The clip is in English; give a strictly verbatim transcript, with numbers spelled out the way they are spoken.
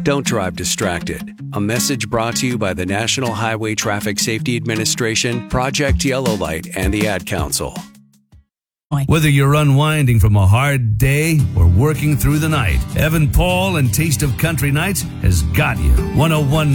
Don't drive distracted. A message brought to you by the National Highway Traffic Safety Administration, Project Yellow Light, and the Ad Council. Whether you're unwinding from a hard day or working through the night, Evan Paul and Taste of Country Nights has got you. one oh one point nine